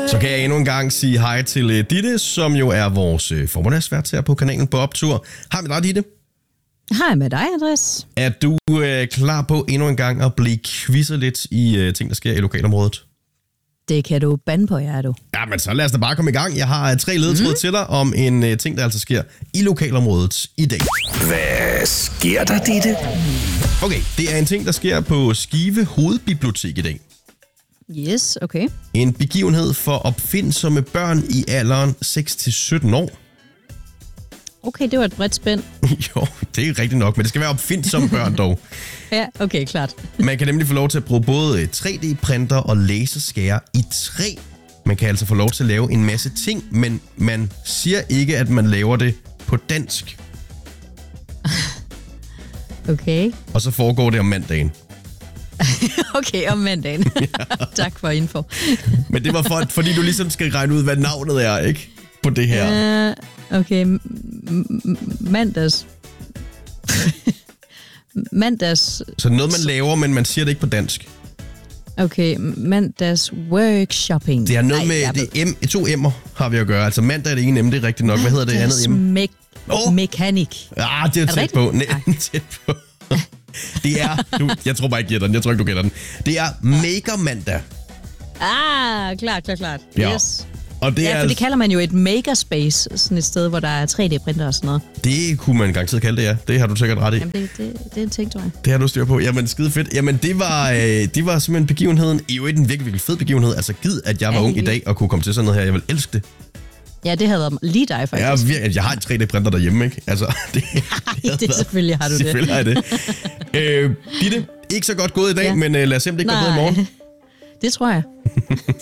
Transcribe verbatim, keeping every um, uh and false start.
Så kan jeg endnu en gang sige hej til uh, Ditte, som jo er vores uh, formiddagsvært her på kanalen på Optur. Hej med dig, Ditte. Hej med dig, Andres. Er du uh, klar på endnu en gang at blive quizzet lidt i uh, ting, der sker i lokalområdet? Det kan du bande på, ja, du. Ja, men så lad os da bare komme i gang. Jeg har tre ledetråde mm. til dig om en uh, ting, der altså sker i lokalområdet i dag. Hvad sker der, Ditte? Okay, det er en ting, der sker på Skive Hovedbibliotek i dag. Yes, okay. En begivenhed for opfindsomme børn i alderen seks til sytten år. Okay, det var et bredt spænd. Jo, det er rigtigt nok, men det skal være opfindsomme børn dog. Ja, okay, klart. Man kan nemlig få lov til at bruge både tre D-printer og laserskærer i træ. Man kan altså få lov til at lave en masse ting, men man siger ikke, at man laver det på dansk. Okay. Og så foregår det om mandagen. Okay, om mandagen. Ja. Tak for info. Men det var for, fordi du ligesom skal regne ud, hvad navnet er, ikke? På det her. Uh, okay, m- m- mandags... mandags... Så noget, man laver, men man siger det ikke på dansk. Okay, mandags workshopping. Det er noget med det M, to M'er har vi at gøre. Altså mandag er det ene M, det er rigtigt nok. Hvad hedder det andet M? Me- oh. Mekanik. Ah, det er, er tæt på. Nej, tæt på. Det er... Du, jeg tror bare ikke, jeg gætter den. Jeg tror ikke, du gætter den. Det er Maker Mandag. Ah, klart, klart, klart. Ja. Yes. Og det ja, er for altså, det kalder man jo et makerspace, sådan et sted, hvor der er tre D-printer og sådan noget. Det kunne man garanteret kalde det, ja. Det har du sikkert ret i. Jamen, det, det, det er en ting, tror jeg. Det har du styr på. Jamen, skide fedt. Jamen, det var, øh, det var simpelthen begivenheden. I jo en virkelig, virkelig fed begivenhed. Altså, gid, at jeg var ja, ung i dag og kunne komme til sådan noget her. Jeg vil elske det. Ja, det havde været lige dig, faktisk. Ja, jeg har en tre D-printer derhjemme, ikke? Altså, det, Nej, det selvfølgelig har du det. Selvfølgelig har jeg det. øh, Ditte, ikke så godt gået i dag, ja. men øh, lad os se, om det ikke går bedre i morgen. Det tror jeg.